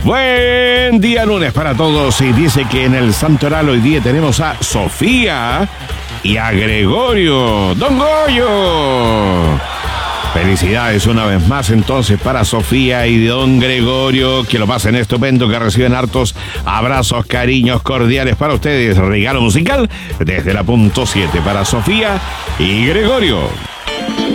Buen día lunes para todos y dice que en el Santoral hoy día tenemos a Sofía y a Gregorio. ¡Don Goyo! Felicidades una vez más entonces para Sofía y don Gregorio, que lo pasen estupendo, que reciben hartos abrazos, cariños cordiales para ustedes. Regalo musical desde la punto 7 para Sofía y Gregorio.